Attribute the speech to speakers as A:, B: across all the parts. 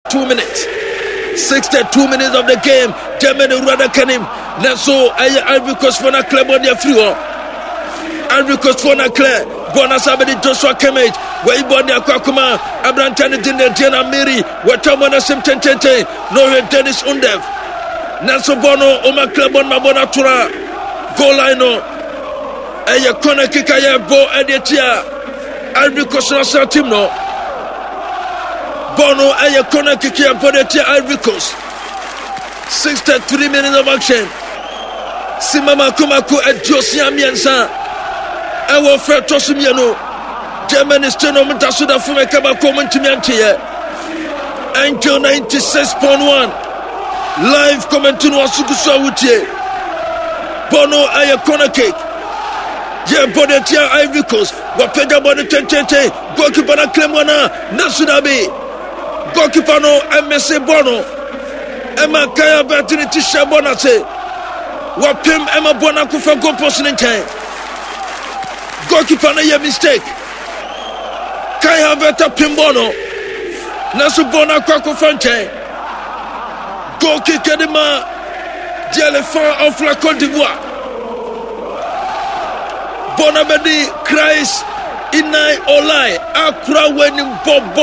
A: 62 minutes. 62 minutes of the game. Germany rather can him. Let's so Ivory Coast for na clear body free. Ivory Coast for na clear. Bona sabedi Joshua Kimmich. Where body akakuma. Abraham Tanidine Diana Miri. Watamana Sim Tente. No Dennis Undev. Nelson Bono Oma Clebon Mabona Tura. Goal line. Aya corner kick aya bo Edetia. Ivory Coast national team no. Bono aya corner kick aya bo Edetia Ivory Coast. 63 minutes of action. Simama Kumaku at Josia Miensa. Ewo Fred Tosumiano. Germany Steno Mutasuda Fumekaba Komantimiantia. Angel 96.1. Live commenting on Sukusa Wutie. Bono aya corner kick. Yeah, Bodetia Ivory Coast. Wapega Bode Tente. Goalkeeper na Clemona. Nasudabi. Goalkeeper no MSC Bono. Emma Kaya Bertini Tisha Bonate. Wapim Emma Bona Kufa go post in time. Goalkeeper na ye mistake. Kaya Berta Pimbono. Nasu Bona Kwako Fante. Goal kick Edema. The elephant of la Côte d'Ivoire. Bonabedi Christ Inai Olai Akra wenim bo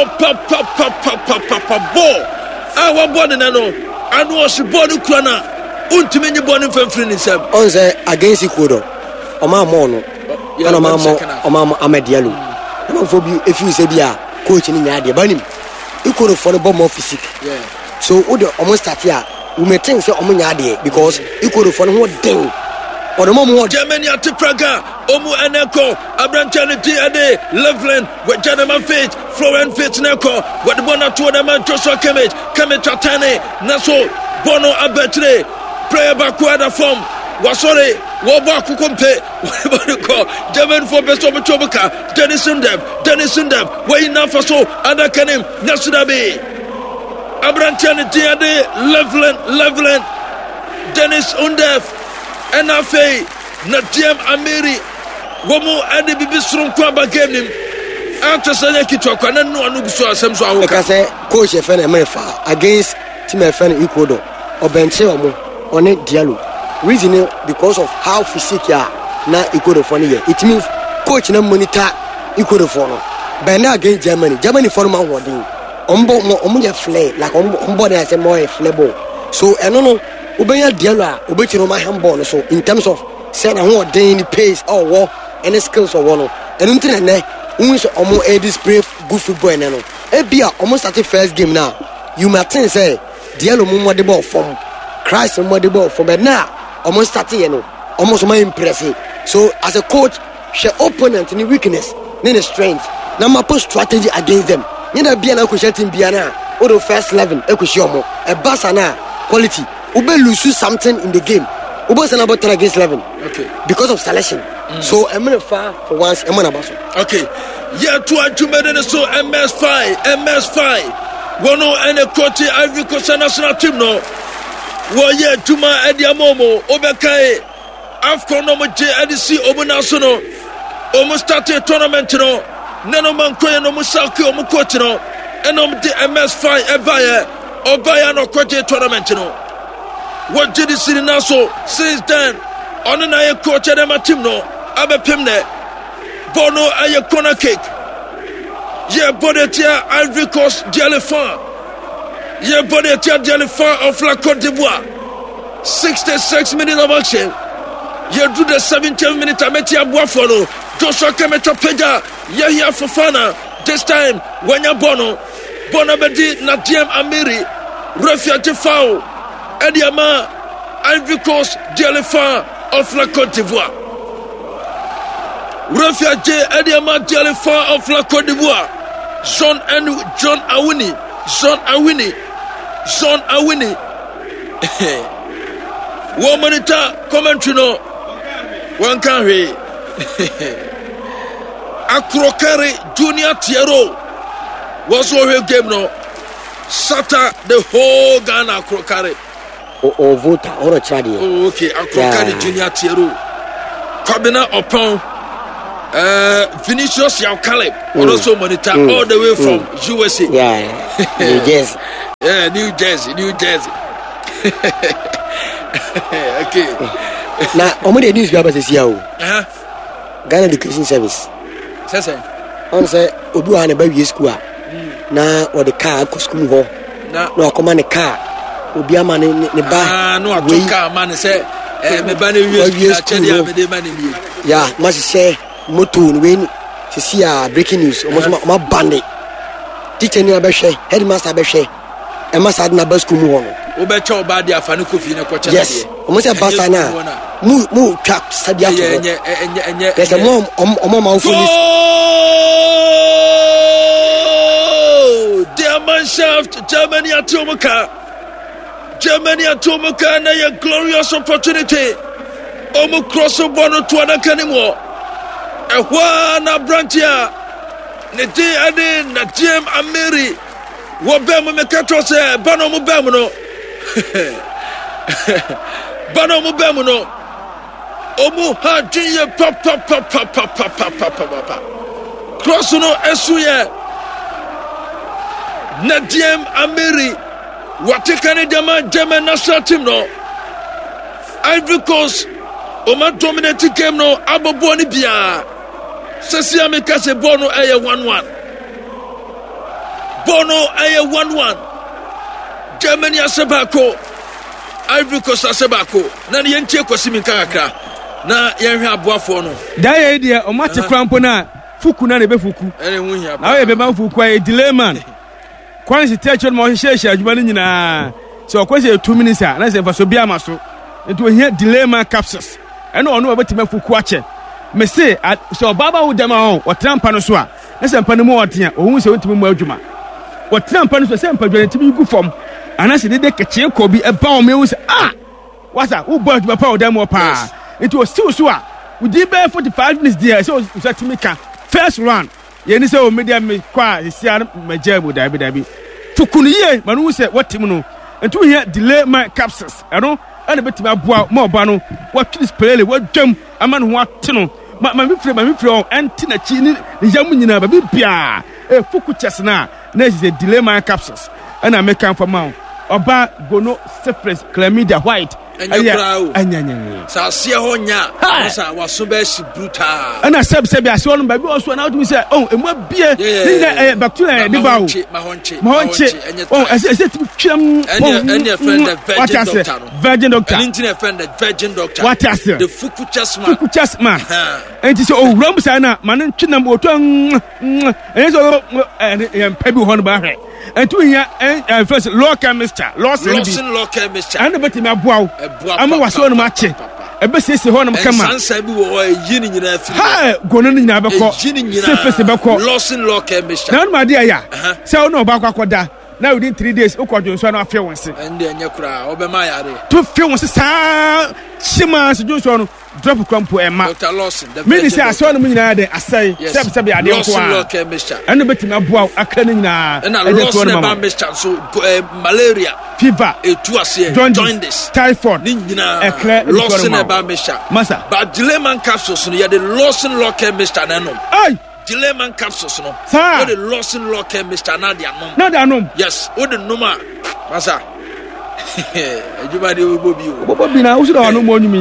A: awa body nano anu osi body krana untimi nyi body femfiri ni sem
B: on say against Ikodo oma mo no ona ma mo oma amedialu na fo bi efi se bia coach ni nya de banim Ikodo for the bomb physique so wo de omo start here we may think say omo nya de because Ikodo for no den
A: Germany at Praga, Omu Eneko, Abrantani Diade, Loveland, with Janema Fate, Florent Fitzneko, with the Bona Tuadaman, Joshua Kimmich, Atane, Naso, Bono Abetre, Prayer Bakwada form, Wasore, Wabaku Compe, whatever you call, German for Best of Choboka, Dennis Sundab, way enough for so, Adakanim, Nasudabi, Abrantani Diade, Loveland, Dennis Undev. NFA Natiem Amiri Womo Adi Bibisrum Kwaba game him after Sanya Kitwaka no anuguso asem so awoka
B: ka say coach efe na mefa against team efe na Ikodo obenche omo one Diallo reason because of how physique ya na Ikodo for ne it means coach na monitor Ikodo for no but now against Germany for man wording ombo je flare like ombo dey say more flexible so eno no Ubenya Diallo, Ubechino my handball so in terms of saying who are doing the pace or war any skills or one and internet unso omo a display goofy boy no ebia almost at the first game now you might think say Diallo mo the ball from Christ mo the ball from but now almost starting you know almost my impressive so as a coach she opponent any weakness any strength na my post strategy against them neither bia na ko team bia na or the first 11 e ko omo e basa na quality Ube lose something in the game. Ube is about 10 against 11.
A: Okay.
B: Because of selection. So I'm gonna far for once. I'm gonna basso.
A: Okay. Yeah, 2 minutes so MS5. Wono and a coach Ivory Coast national team no. Wo yeah, Juma Ediamomo Obekai Afcon no J ADC Obunaso no. Almost started tournament no. Nano man koye no musaki omu coach no. And the MS5 Obaya no coach tournament no. What did you see now? So since then, on an eye coach at my team no, Abe Pimne, Bono a corner kick. Yeah, Bodetia Ivory Coast Jellyfan. Yeah, Bodetia Jellyfan of La Côte d'Ivoire. 66 minutes of action. Yeah, do the 17 minutes. I met you Buffalo. Joshua Kemeto Pega. Yeah, here for Fana. This time, when you're Bono Bedi Natiem Amiri, Refugee Foul. Ediama Ivory Coast Jellyfan of La Côte d'Ivoire. Refugee Ediama Jellyfan of La Côte d'Ivoire. John Awini. One monitor commentary no. One can read. Akrokari Junior Tiero was over game no. Shatter the whole Ghana Akrokari.
B: Or voter or a charity.
A: Oh, okay. Akrokari Junior Tiero. Kabina upon Vinicius Caleb also monitor all the way from USA.
B: Yeah. Yes.
A: Yeah, New Jersey. Okay.
B: Na omo dey news gaba sesi o. Ghana Education Service.
A: Sese.
B: On say obi wa na ba wi school a. Na o de car ko school ho. Na akoma ne car. Obi ama ne ba.
A: No atoka man say me ba na wi school a chede a me de ma na ni.
B: Ya, ma se moto no we sesi a breaking news. Omo bande. Teacher ni abehwe, headmaster abehwe. E ma sad na ba school mu ho no.
A: Obecha oba dia fa ne kofi ne ko chede.
B: Yes. Omo se basa na. Mu trap sadia to.
A: Enye.
B: There's a mom ma for this.
A: Der Mannschaft Germany Atomica na a glorious opportunity. Omo cross bono to anakanimo. Ehwa na branchia. Ne di ade na Jem Ameri. Wo bem me kato se bano mo bem no. Bano mo bem no. Omu hadiye pa cross no esuye Nadiem Amiri watekane German national team no Ivory Coast oma dominate game no abobo ni bia sesi ameka se bono eye 1-1 Germany asebako Ivory Coast asebako na ne yentie kwasimi kakra na yenhwe aboafo no
C: da ye de o mate krampo na fuku na ne be fuku
A: ene hu hia
C: na ye be man fuku ay delay man kwansi teacher mo hye adwuma ni nyina so kwansi 2 minutes na se fa so bia maso ento hia delay man capsules ene ono obetima fuku ache me say so baba wo dem a o trampa no so a na se mpa no mo otea ohun se wotimi mo adwuma o trampa no so se mpa dwane timi gu fom ana se de keche ko bi e ba o me wo se wasa wo bo adwuma pa o dem o pa it was still so we did be 45 minutes there so Zatimika first round ye ni say o media me kwa sia majabu dabi tukunu ye manu say watim no entu here delay my capsules eno ana betima aboa mo ba no what this play what dwam ama no ate no ma me free on enti na chi ni yam nyina ba bia fuku chest na is a delay my capsules ana make am for ma oba gono syphilis chlamydia white
A: anya sa se ho nya sa waso be shi brutal
C: ana sebe ase wonu ba bi oso na wotumi say emu bie ni bacteria ni bawo ma honche ese ti twam
A: any friend the
C: virgin doctor
A: internet friend the virgin doctor
C: what ase
A: the fuku chest man
C: enti so owuram sa na man twinam oton so pebi ho no ba hwe entu hia first local mixture
A: lotion local mixture
C: and betimi aboa ama waso no mache ebe sese ho no kama
A: sansa bi wo yini nyina afiri
C: ha gono ni nyina beko sefese beko
A: lotion local mixture
C: na no ma dia ya se wo no ba kwakoda na within 3 days ukwadwo so na afie wonse
A: ende anya kura obema yare
C: to fie wonse sa chima se jonso no drop crampo ema
A: Dr. Lawson the
C: me say aso no nyina de asai sebe ade ko
A: lotion local mixture
C: eno betimi aboa akra ni nyina
A: na lotion local mixture so malaria
C: fever
A: etu ase
C: jaundice typhoid
A: ni nyina
C: ekra
A: lotion local mixture
C: masa
A: but Dileman capsules no ye the lotion local mixture na no
C: ai
A: Dileman capsules no
C: what
A: the lotion local mixture na dia nom
C: na dia nom
A: yes what the noma masa ejubade obobi
C: na usu da wanu mo nyumi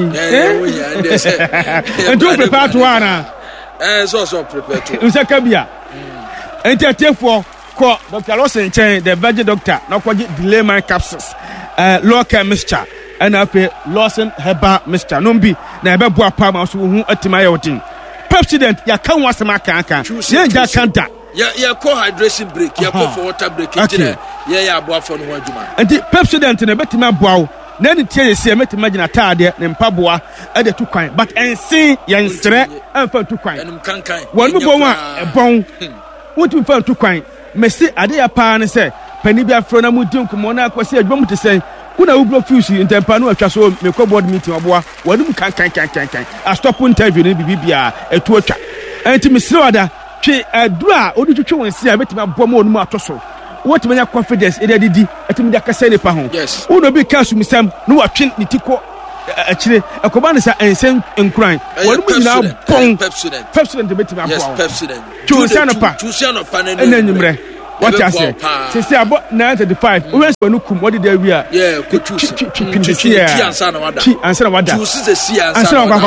C: ento prepare to ana
A: so prepare to
C: usaka bia entetefo ko Dr. Lawson chen the virgin doctor na kwaji delay my capsules local mixture and ape Lawson herbal mixture no bi na ebe bo apa ma so hu atima ya odin Pepsodent ya kan wasema kan ye ja kanta
A: ya ko hydration break ya ko for water break intine ya aboa for no adwuma
C: enti Pepsodent na betima boawo na ni tie yesi metima gina taade ne mpaboa e de tu kwan but ensin ya nsre emfa tu kwan
A: enum kankan
C: wonu bo wa ebon wotu fa tu kwan mesi ade ya pa ne se pani bia fro na mu din komo na akwase adwuma mu te sen kuna ubro fuse intempa no atwa so mekọ board meeting oboa wonu kan a stop interview ni bibia etu atwa enti mesire wada twe adura odi twetwe wonsi a betima bom onu atoso what manya confidence e didi etimi da kasa ne pa ho uno bi kasu misam no watwe ni tiko akire akoba ne sa ensen enkran wonu mu nyina bon Pepsodent betima
A: yes
C: aboa
A: Pepsodent
C: chusiano pa
A: na
C: enanyumre What I say? Say about 9:35. We went to Nukum. What did they wear?
A: Yeah, could choose.
C: Answer what that.
A: Choose the sea
C: answer
A: what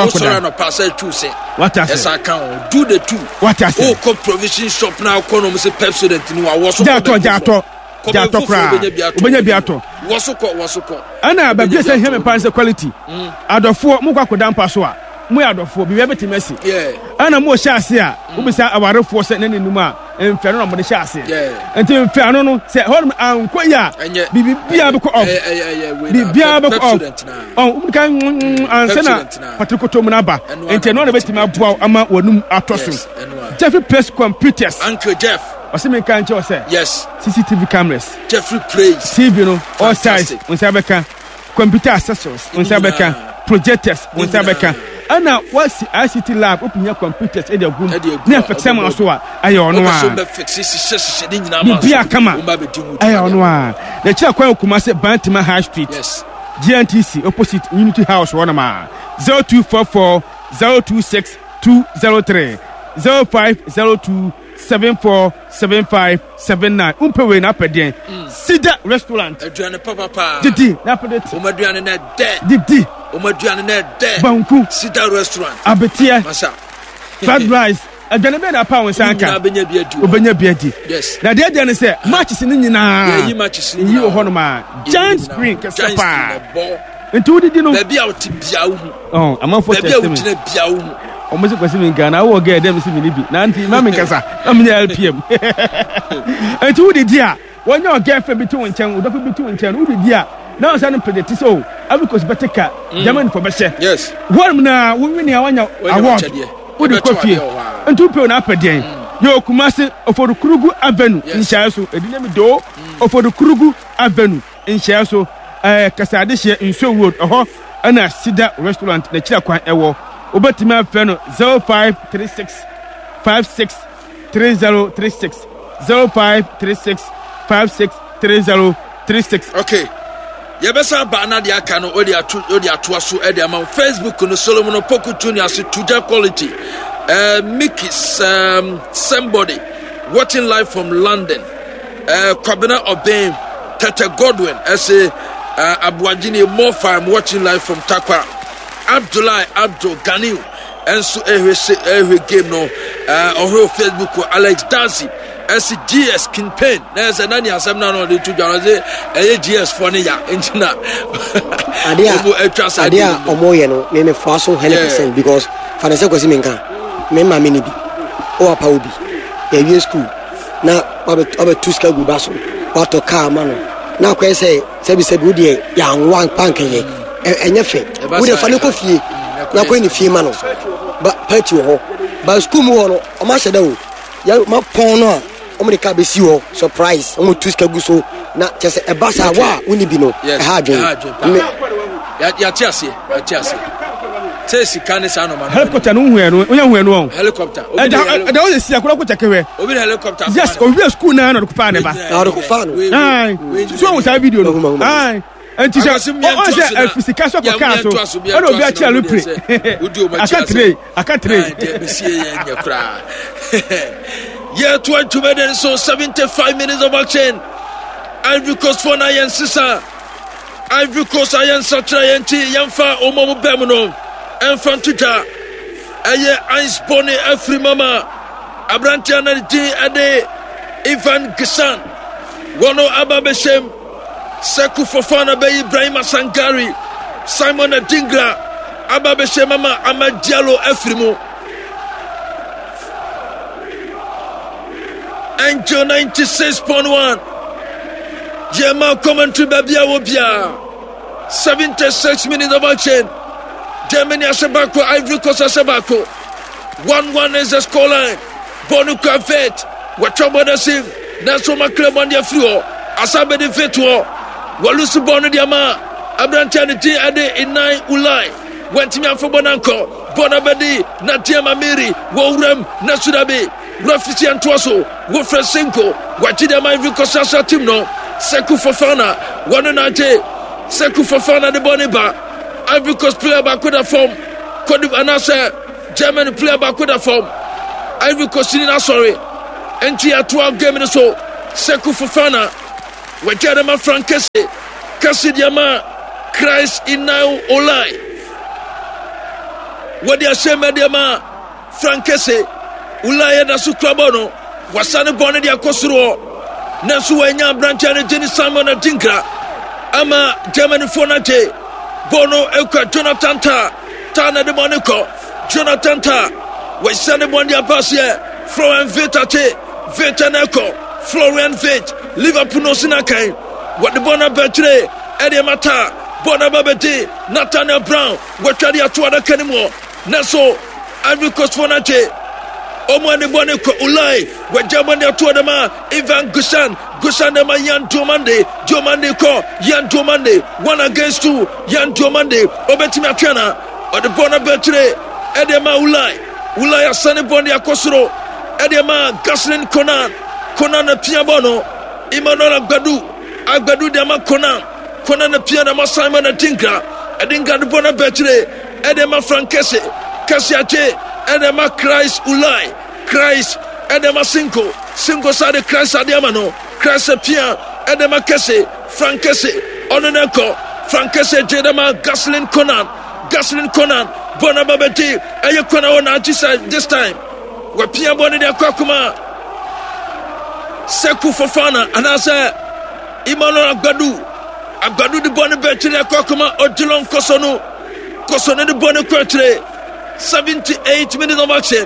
C: I
A: say? Yes, I can do the two.
C: What I say?
A: Oh, provision shop now. Economy say Pepsodent. No, I was
C: Jato. Ubenya biato.
A: Wasoko.
C: Ana ba bi say him pan say quality. Adofo mu kwakọ dampa so a. Mu adofo bi beti Messi.
A: Yeah.
C: Ana mu hye ase a, ubisa awarefo se nanenum a, emfe no mo de hye ase.
A: Yeah.
C: Enti emfe ano no se hon anko ya. Bibi bia be ko off. Bibia be ko off. Oh, ubika anse na patrikoto mu na ba. Enti no na beti ma boa ama wonum atoso. Jeffrey Press Computers.
A: Uncle Jeff.
C: Osime kan che o say.
A: Yes.
C: CCTV cameras.
A: Jeffrey Praise.
C: TV no all size. Unsabeka. Computer accessories. Unsabeka. Projectors. Unsabeka. Ana what's ICT lab open your computers e dey go na fix am so a aye ono a bia kama aye ono a na kira kwan kuma se Bantima High Street.
A: Yes.
C: GNTC opposite Unity House one ma 0244 026 203 0502 747579 umpewe na pedien Sida Restaurant
A: aduane papa
C: didi na pedeti
A: omaduane na de
C: didi
A: omaduane na de
C: banku
A: Sida Restaurant
C: abetia
A: masa
C: fried rice aduane be na pa won sanka obenya biadi
A: yes
C: na de ne say matches ni nyina
A: yi matches ni
C: yi ho no ma giant screen kesepa ntu didi no
A: baby out bia wo
C: oh amafo
A: baby out na bia wo
C: omozi kwesi min Ghana wo ga dem si minibi na anti ma min kasa na min LPM enti wo didi a wonya o ga fa bi to nchen wo dafa bi to nchen wo didi a na on san predict so abikos beteka German for beshe
A: yes
C: worm na wo wini a wonya award wo di kofie enti wo pe na apedien yo Kumasi Ofodukurugu Avenue nhyia so edina mi do Ofodukurugu Avenue nhyia so kasade hye nso road oho ana Sida Restaurant na kira kwan ewo Obetima Feno 0536 56 3036 0536 56 3036.
A: Okay. Yebesa ba na dia aka no odi atoa so e dia ma Facebook no Solomon Poku Junior so Tuja quality. Mickey somebody watching live from London. Kwabena Obem Tete Godwin say Abuajini Mofa watching live from Takwa. Abdullah Abdul Ganiu and so every game no on Facebook or Alex Darcy SGS campaign there's an any asem na no dey to say GS for ne ya engineer
B: adia omoye no me for so 100% because for the sake of menka me ma me ni bi o apa obi ya wie school na obe two school go baso auto car man na kwa say sebi wo dey ya nwan pankenye enye fe wo dey fa ne ko fie na ko ni fie ma no ba party ho ba school mu ho no o ma hye da wo ya ma pon no a o me ka be si ho surprise o mo two school go so na chese e ba sa wa uni bi no e ha adwen
A: ya tiase say sika ne sa no man
C: helicopter no hu no onya hu no
A: helicopter
C: da o si akura ko chekewe
A: obi helicopter
C: yes obi school na no ko fa ne ba
B: na do ko fa no
C: ai so wo sa video no ai enti say o say physical so ko ka so o no bi a chia lupre aka three
A: de be sie ye nya kra yeah 20 minutes so 75 minutes of action Ivory Coast for na yen sisa Ivory Coast ayen satra yenti yemfa omomo bem no enfantuja eye ice bone afri mama abrantia na din ade Ivan Gisan wono ababeshem Seku Fofana be Ibrahim Sangari Simon Adingra ababeshem mama Amadialo afrimo Angel 96.1 Jema commentary babia wobia 76 minutes of action Germany Asabako Ivory Coast Asabako 1-1 is the scoreline Bonuka vet Wachobo da sim Naso Makremon dia fluo Asabe de vetuo Walusu bonu dia ma Abrantiani ti ade inai ulai Wentimi afo bonanko Bonabedi Natia Mamiri Wowrem Nasudabi Rafisi Antoaso Wofresenko Wachida ma Ivory Coast Asa team no Seku Fofana Wananaje Seku Fofana de Boniba Ivory Coast player back with a form Kodib Anasa German player back with a form Ivory Coast in sorry entry at 12 game so Sekou Fofana wajadema Frankese Kasidiama Christ Inau Olai wadi asema diama Frankese Ulaya na suklabono wasane bone dia kosuro nasu wanya branchane Jenny Simon na Dinkra ama Germany Fonaje bono ekwa Jonathan ta na de moniko Jonathan ta wasane bone dia passe Florian Vitate Vitaneko Florian Vit Liverpool no sinakai wadi bona betre Ediamata bona babeti Nathaniel Brown watwadi atwada kanimo naso Ivory Coast Fonaje Omwane bone ko Ulai wajamane atuwa ma Ivan Gusan dema Yan Diomande ko Yan Diomande 1 against 2 Yan Diomande obetimi atwana ode bona betre edema Ulai asane bone yakosoro edema Gaslin Conan na pia bono Emmanuel Agbadu dema Conan na pia na Simon na Dinkra edinga de bona betre edema Frankese Kasiache edema Christ Ulai Christ edema Cinco sade Christ adiamano Christ pia edema Kese Frankese oneneko Frankese jedema Gaslin Conan bona babeti eye kona wona ajisa this time we pia bona de akoma Sekou Fofana anasa Emmanuel Agbadu de bona betre akoma Odilon Kosono de bona kwetre 78 minutes of action.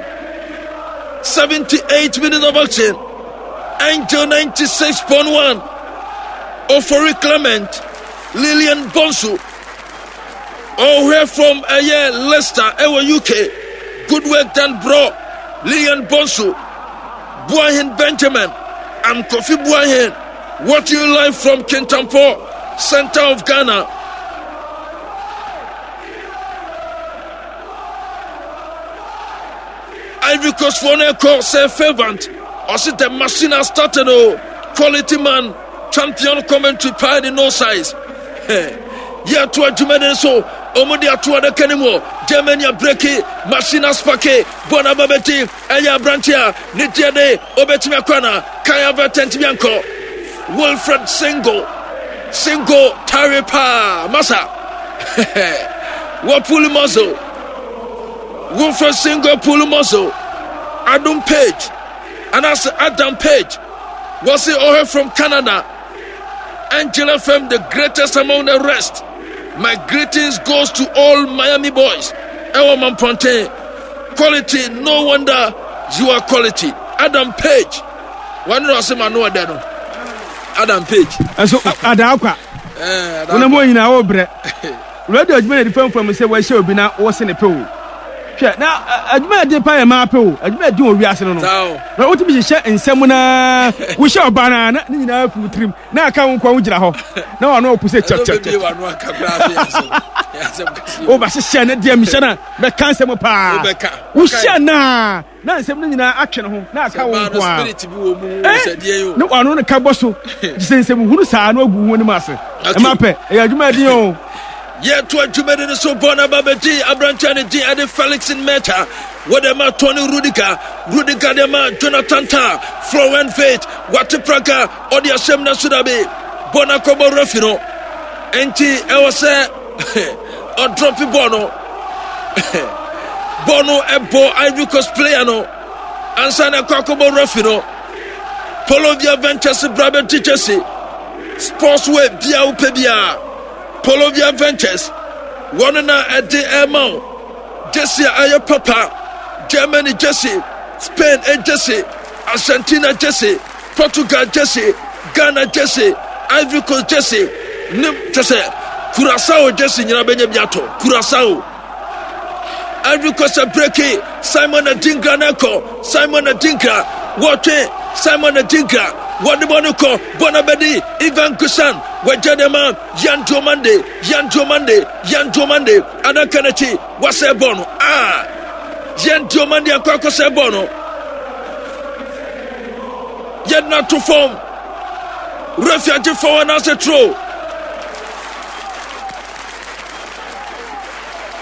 A: 78 minutes of action. Angel 96.1. Ofori Clement. Lillian Bonsu. All here from Leicester, UK. Good work done, bro. Lillian Bonsu. Buahin Benjamin. I'm Kofi Buahin. What do you like from Kintampo, center of Ghana? Ivory Coast for a course fervent. Or sit the machine has started. Quality man, champion commentary pride in no size. Yeah, to a Jumene so, Omodia to the Kenimo, Germania Breaki, Machina Spake, Bonababeti, Aya Brantia, Nitiade, Obetimacana, Kaya Vertentianco, Wilfred Singo, Taripa, Massa, Wapuli Muzzle. Wilfred Singo Pulumoso, Adam Page, and as Adam Page was it all from Canada. Angela Femme, the greatest among the rest. My greetings goes to all Miami boys. Ewaman Ponte, quality, no wonder you are quality. Adam Page, one of them know Adam Page.
C: And so Adakwa, when I'm going now, Bre, radio made the film from say, why she will be now was in a pool. Now, I did pay a map. I did do a reason. But what to be shut in Samuna, we shall banana, trim. Now I can't go with Jaho. No, I know, Pussy Church. Oh, but she's Shannon, dear Mishana, but can't say pa. We shall now. Now, something in our action home. Now, I can't go. No one on a cabosso. Since who saw no good master. A mappe, a Jumadio.
A: Yet to a Jumene so bona babeti, Abranchani D and Felix in Meta, whatever Tony Rudica dema, Jonathan Ta, Florian Fate, Watipraka, Odia Semna Sudabe, Bonacobo Refino, Enti Ewase, or Droppy Bono, Ebo Ivory Coast player no, Ansana Kokobo Refino, Polovia Ventures, Brabant Jesse, Sportsway, Bia Upebia. Polovia Ventures, one a day Jesse Aya Papa, Germany Jesse, Spain Jesse, Argentina Jesse, Portugal Jesse, Ghana Jesse, Ivory Coast Jesse, Jesse, Curaçao Jesse, Nyabenya Curaçao, Ivory Coast Breaki, Simon Adingra Neko, Simon Adingra, Wate, Simon Adingra. Wadimoniko, Bonabedi, Ivan Kusan, Wajadema, Yan Diomande, Anakaneti, Wasebono, Yan Diomande, Akako Sebono, yet not to form, refugee for an answer throw,